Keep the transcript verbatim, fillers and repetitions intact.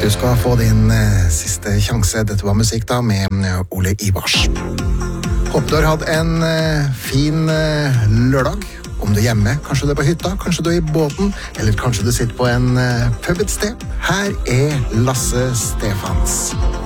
Du skal få din eh, siste sjanse. Dette var musikk da med eh, Ole Ivars. Håper du har hatt en eh, fin eh, lørdag. Om du er hjemme, kanskje du er på hytta, kanskje du er i båten, eller kanskje du sitter på en eh, pub et sted. Her er Lasse Stefans.